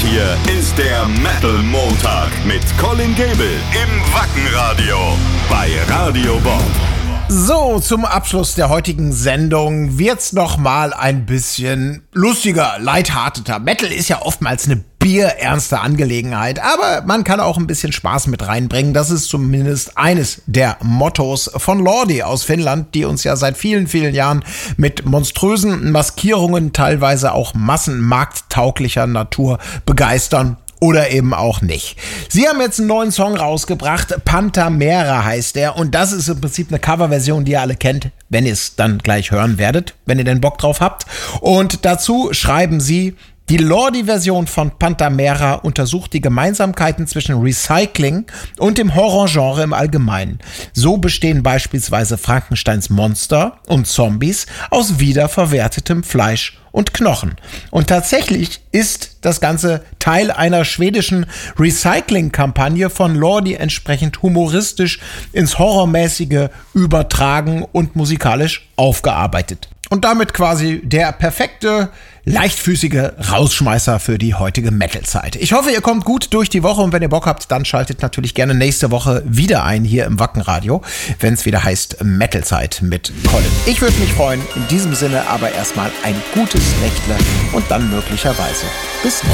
hier ist der Metal Montag mit Colin Gable im Wackenradio bei Radio Bob. So, zum Abschluss der heutigen Sendung wird's noch mal ein bisschen lustiger, lighthearteter. Metal ist ja oftmals eine bierernste Angelegenheit, aber man kann auch ein bisschen Spaß mit reinbringen. Das ist zumindest eines der Mottos von Lordi aus Finnland, die uns ja seit vielen, vielen Jahren mit monströsen Maskierungen, teilweise auch massenmarkttauglicher Natur begeistern. Oder eben auch nicht. Sie haben jetzt einen neuen Song rausgebracht, Pantamera heißt der, und das ist im Prinzip eine Coverversion, die ihr alle kennt, wenn ihr es dann gleich hören werdet, wenn ihr den Bock drauf habt. Und dazu schreiben sie: Die Lordi-Version von Pantamera untersucht die Gemeinsamkeiten zwischen Recycling und dem Horrorgenre im Allgemeinen. So bestehen beispielsweise Frankensteins Monster und Zombies aus wiederverwertetem Fleisch und Knochen. Und tatsächlich ist das Ganze Teil einer schwedischen Recycling-Kampagne von Lordi entsprechend humoristisch ins Horrormäßige übertragen und musikalisch aufgearbeitet. Und damit quasi der perfekte, leichtfüßige Rausschmeißer für die heutige Metal-Zeit. Ich hoffe, ihr kommt gut durch die Woche und wenn ihr Bock habt, dann schaltet natürlich gerne nächste Woche wieder ein hier im Wackenradio, wenn es wieder heißt Metal-Zeit mit Colin. Ich würde mich freuen. In diesem Sinne aber erstmal ein gutes Nächtle und dann möglicherweise bis nächste Woche.